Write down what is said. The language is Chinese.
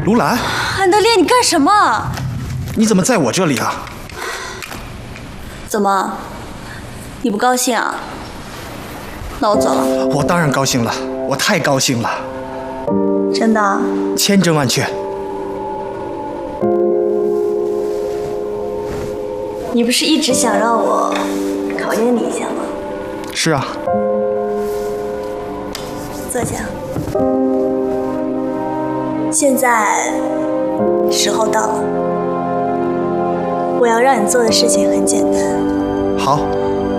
卢兰， 安德烈，你干什么？ 你怎么在我这里啊？ 怎么？你不高兴啊？那我走了。 我当然高兴了，我太高兴了。 真的？ 千真万确。 你不是一直想让我考验你一下吗？ 是啊。 坐下。现在时候到了，我要让你做的事情很简单。 好。